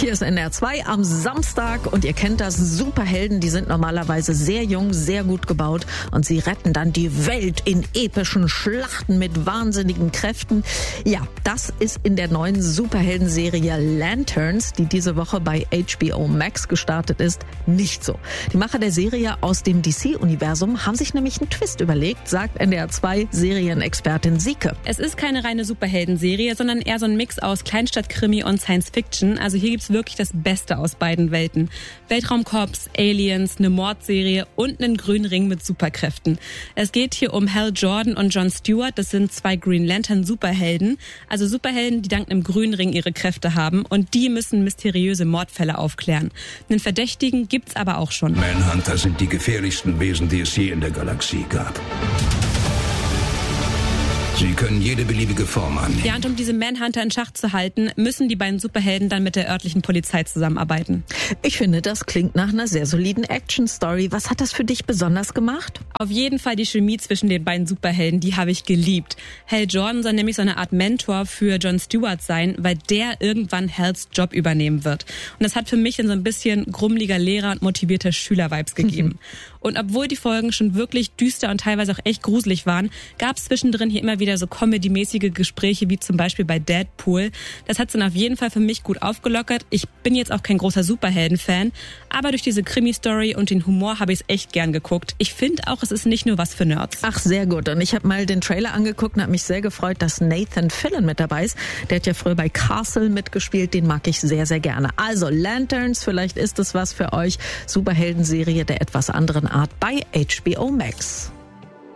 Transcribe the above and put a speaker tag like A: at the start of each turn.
A: Hier ist NDR 2 am Samstag und ihr kennt das, Superhelden, die sind normalerweise sehr jung, sehr gut gebaut und sie retten dann die Welt in epischen Schlachten mit wahnsinnigen Kräften. Ja, das ist in der neuen Superheldenserie Lanterns, die diese Woche bei HBO Max gestartet ist, nicht so. Die Macher der Serie aus dem DC-Universum haben sich nämlich einen Twist überlegt, sagt NDR 2 Serienexpertin Sieke.
B: Es ist keine reine Superheldenserie, sondern eher so ein Mix aus Kleinstadt-Krimi und Science-Fiction. Also hier gibt's wirklich das Beste aus beiden Welten. Weltraumcops, Aliens, eine Mordserie und einen grünen Ring mit Superkräften. Es geht hier um Hal Jordan und John Stewart. Das sind zwei Green Lantern Superhelden. Also Superhelden, die dank einem grünen Ring ihre Kräfte haben und die müssen mysteriöse Mordfälle aufklären. Einen Verdächtigen gibt's aber auch schon.
C: Manhunter sind die gefährlichsten Wesen, die es je in der Galaxie gab. Sie können jede beliebige Form annehmen.
B: Ja, und um diese Manhunter in Schach zu halten, müssen die beiden Superhelden dann mit der örtlichen Polizei zusammenarbeiten.
A: Ich finde, das klingt nach einer sehr soliden Action-Story. Was hat das für dich besonders gemacht?
B: Auf jeden Fall die Chemie zwischen den beiden Superhelden, die habe ich geliebt. Hal Jordan soll nämlich so eine Art Mentor für John Stewart sein, weil der irgendwann Hals Job übernehmen wird. Und das hat für mich dann so ein bisschen grummeliger Lehrer und motivierter Schüler-Vibes gegeben. Und obwohl die Folgen schon wirklich düster und teilweise auch echt gruselig waren, gab es zwischendrin hier immer wieder so comedy-mäßige Gespräche, wie zum Beispiel bei Deadpool. Das hat es dann auf jeden Fall für mich gut aufgelockert. Ich bin jetzt auch kein großer Superhelden-Fan, aber durch diese Krimi-Story und den Humor habe ich es echt gern geguckt. Ich finde auch, es ist nicht nur was für Nerds.
A: Ach, sehr gut. Und ich habe mal den Trailer angeguckt und habe mich sehr gefreut, dass Nathan Fillion mit dabei ist. Der hat ja früher bei Castle mitgespielt. Den mag ich sehr, sehr gerne. Also Lanterns, vielleicht ist es was für euch. Superheldenserie der etwas anderen Art bei HBO Max.